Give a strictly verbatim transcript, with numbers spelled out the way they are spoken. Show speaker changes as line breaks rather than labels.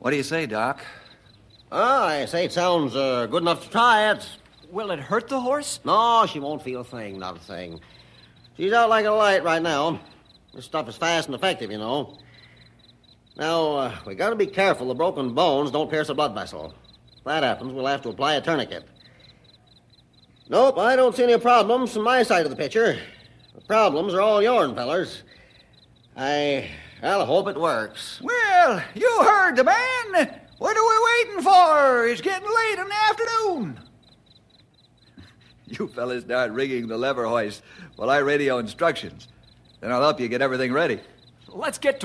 What do you say, Doc?
Oh, I say it sounds uh, good enough to try it.
Will it hurt the horse?
No, she won't feel a thing, not a thing. She's out like a light right now. This stuff is fast and effective, you know. Now, uh, we gotta be careful the broken bones don't pierce a blood vessel. If that happens, we'll have to apply a tourniquet. Nope, I don't see any problems from my side of the picture. The problems are all yourn, fellers. I, well, I hope it works.
Well, you heard the man. What are we waiting for? It's getting late in the afternoon. You fellas start rigging the lever hoist while I radio instructions. Then I'll help you get everything ready.
Let's get to